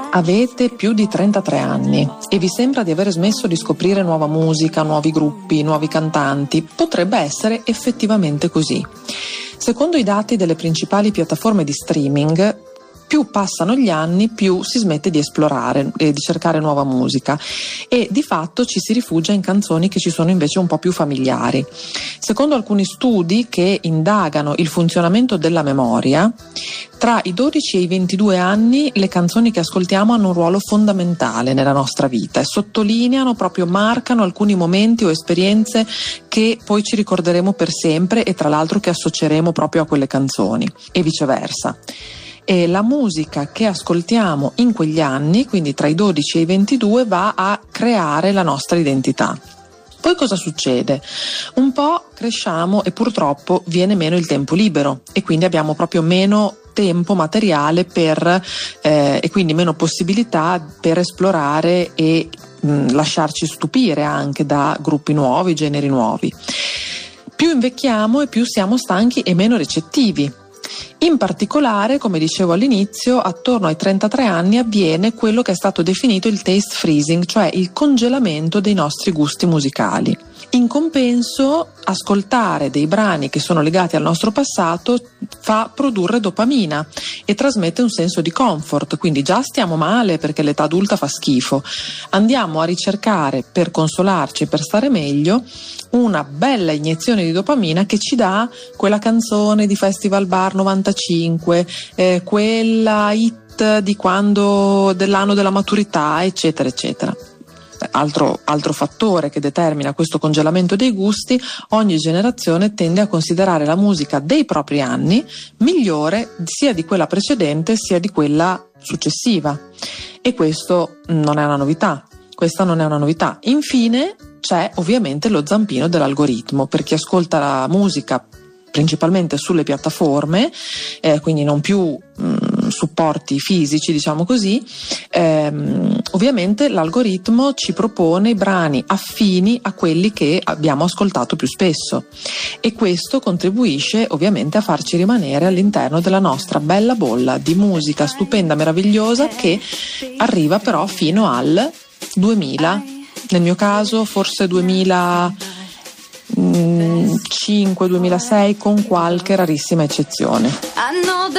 avete più di 33 anni e vi sembra di aver smesso di scoprire nuova musica, nuovi gruppi, nuovi cantanti, potrebbe essere effettivamente così. Secondo i dati delle principali piattaforme di streaming, più passano gli anni, più si smette di esplorare e di cercare nuova musica e di fatto ci si rifugia in canzoni che ci sono invece un po' più familiari. Secondo alcuni studi che indagano il funzionamento della memoria, tra i 12 e i 22 anni le canzoni che ascoltiamo hanno un ruolo fondamentale nella nostra vita e sottolineano, proprio marcano alcuni momenti o esperienze che poi ci ricorderemo per sempre e tra l'altro che associeremo proprio a quelle canzoni e viceversa. E la musica che ascoltiamo in quegli anni, quindi tra i 12 e i 22, va a creare la nostra identità. Poi cosa succede? Un po' cresciamo e purtroppo viene meno il tempo libero e quindi abbiamo proprio meno tempo materiale e quindi meno possibilità per esplorare e lasciarci stupire anche da gruppi nuovi, generi nuovi. Più invecchiamo e più siamo stanchi e meno recettivi. In particolare, come dicevo all'inizio, attorno ai 33 anni avviene quello che è stato definito il taste freezing, cioè il congelamento dei nostri gusti musicali. In compenso, ascoltare dei brani che sono legati al nostro passato fa produrre dopamina e trasmette un senso di comfort, quindi già stiamo male perché l'età adulta fa schifo. Andiamo a ricercare, per consolarci e per stare meglio, una bella iniezione di dopamina che ci dà quella canzone di Festival Bar 95, quella hit di dell'anno della maturità, eccetera eccetera. Altro fattore che determina questo congelamento dei gusti: ogni generazione tende a considerare la musica dei propri anni migliore sia di quella precedente sia di quella successiva, e questo non è una novità. Questa non è una novità. Infine c'è ovviamente lo zampino dell'algoritmo. Per chi ascolta la musica principalmente sulle piattaforme, quindi non più supporti fisici, diciamo così, ovviamente l'algoritmo ci propone i brani affini a quelli che abbiamo ascoltato più spesso e questo contribuisce ovviamente a farci rimanere all'interno della nostra bella bolla di musica stupenda, meravigliosa, che arriva però fino al 2000, nel mio caso forse 2005-2006 con qualche rarissima eccezione.